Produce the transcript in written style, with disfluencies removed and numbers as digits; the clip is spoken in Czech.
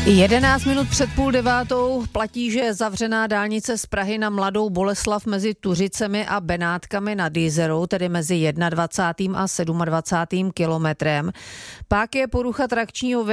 11 minut před 8:30 platí, že je zavřená dálnice z Prahy na Mladou Boleslav mezi Tuřicemi a Benátkami nad Jizerou, tedy mezi 21. a 27. kilometrem. Pak je porucha trakčního